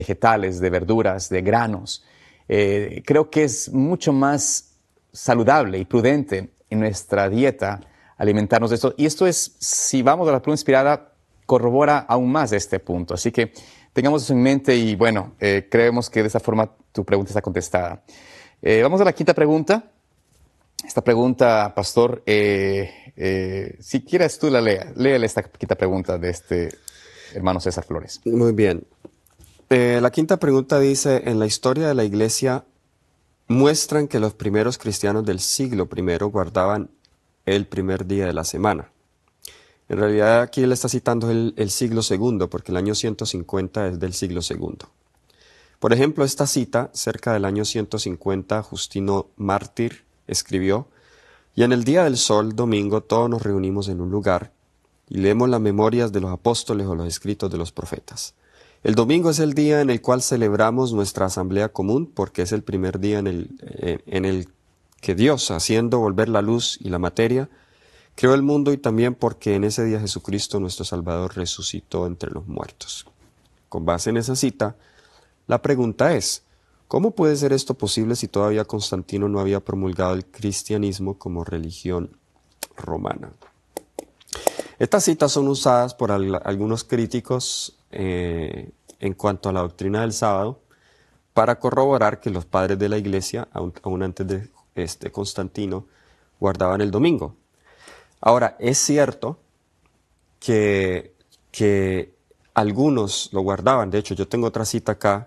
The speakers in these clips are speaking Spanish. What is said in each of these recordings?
vegetales, de verduras, de granos. Creo que es mucho más saludable y prudente en nuestra dieta alimentarnos de esto. Y esto es, si vamos a la prueba inspirada, corrobora aún más este punto. Así que tengamos eso en mente y bueno, creemos que de esa forma tu pregunta está contestada. Vamos a la quinta pregunta. Esta pregunta, pastor, si quieres tú léale esta quinta pregunta de este hermano César Flores. Muy bien. La quinta pregunta dice, en la historia de la iglesia muestran que los primeros cristianos del siglo I guardaban el primer día de la semana. En realidad aquí él está citando el siglo II, porque el año 150 es del siglo II. Por ejemplo, esta cita, cerca del año 150, Justino Mártir escribió, y en el día del sol, domingo, todos nos reunimos en un lugar y leemos las memorias de los apóstoles o los escritos de los profetas. El domingo es el día en el cual celebramos nuestra asamblea común porque es el primer día en el que Dios, haciendo volver la luz y la materia, creó el mundo y también porque en ese día Jesucristo, nuestro Salvador, resucitó entre los muertos. Con base en esa cita, la pregunta es, ¿cómo puede ser esto posible si todavía Constantino no había promulgado el cristianismo como religión romana? Estas citas son usadas por algunos críticos en cuanto a la doctrina del sábado para corroborar que los padres de la iglesia, aún antes de Constantino, guardaban el domingo. Ahora, es cierto que algunos lo guardaban. De hecho, yo tengo otra cita acá,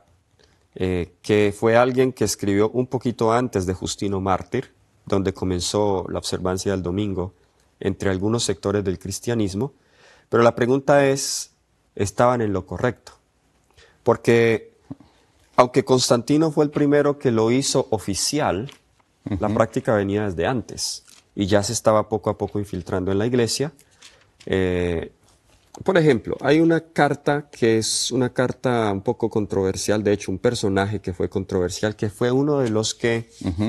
que fue alguien que escribió un poquito antes de Justino Mártir, donde comenzó la observancia del domingo entre algunos sectores del cristianismo. Pero la pregunta es, ¿estaban en lo correcto? Porque aunque Constantino fue el primero que lo hizo oficial, la práctica venía desde antes y ya se estaba poco a poco infiltrando en la iglesia. Por ejemplo, hay una carta que es una carta un poco controversial, de hecho un personaje que fue controversial, que fue uno de los que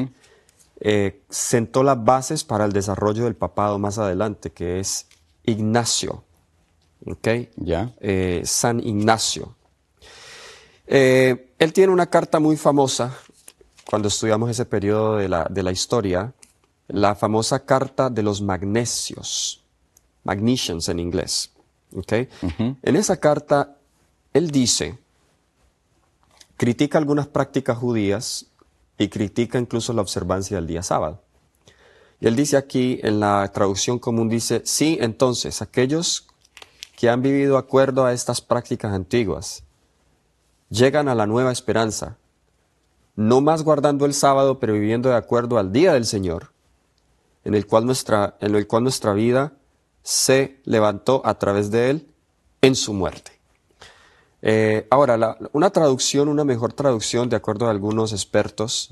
sentó las bases para el desarrollo del papado más adelante, que es Ignacio, ¿okay? San Ignacio. Él tiene una carta muy famosa, cuando estudiamos ese periodo de la historia, la famosa carta de los Magnesios, Magnesians en inglés. ¿Okay? En esa carta, él dice, critica algunas prácticas judías y critica incluso la observancia del día sábado. Y él dice aquí, en la traducción común, dice, sí, entonces, aquellos que han vivido de acuerdo a estas prácticas antiguas llegan a la nueva esperanza, no más guardando el sábado, pero viviendo de acuerdo al día del Señor, en el cual nuestra vida se levantó a través de él en su muerte. Ahora, una mejor traducción, de acuerdo a algunos expertos,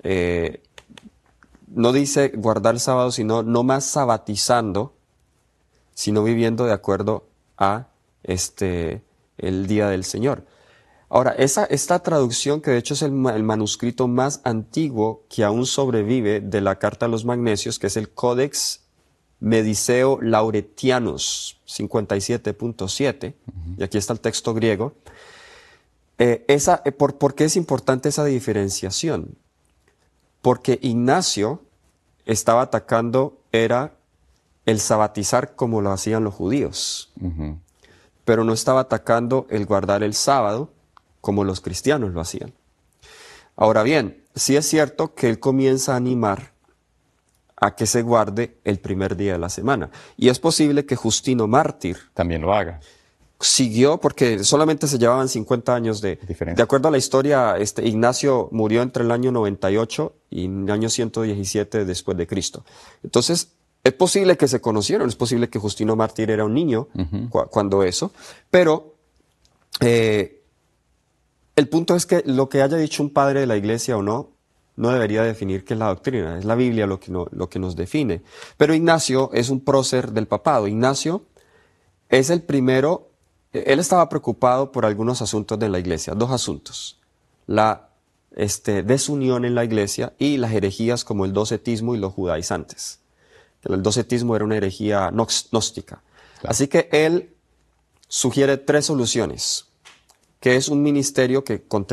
no dice guardar el sábado, sino no más sabatizando, sino viviendo de acuerdo a el día del Señor. Ahora, esta traducción, que de hecho es el manuscrito más antiguo que aún sobrevive de la Carta a los Magnesios, que es el Codex Mediceo Lauretianus 57.7, y aquí está el texto griego. ¿Por qué es importante esa diferenciación? Porque Ignacio estaba atacando, era el sabatizar como lo hacían los judíos, pero no estaba atacando el guardar el sábado como los cristianos lo hacían. Ahora bien, sí es cierto que él comienza a animar a que se guarde el primer día de la semana. Y es posible que Justino Mártir también lo haga. Siguió, porque solamente se llevaban 50 años de diferencia. De acuerdo a la historia, Ignacio murió entre el año 98 y el año 117 después de Cristo. Entonces, es posible que se conocieron, es posible que Justino Mártir era un niño cuando eso, pero el punto es que lo que haya dicho un padre de la iglesia o no debería definir qué es la doctrina, es la Biblia lo que nos define. Pero Ignacio es un prócer del papado. Ignacio es el primero, él estaba preocupado por algunos asuntos de la iglesia, dos asuntos: la desunión en la iglesia y las herejías como el docetismo y los judaizantes. El docetismo era una herejía gnóstica. Claro. Así que él sugiere tres soluciones que es un ministerio que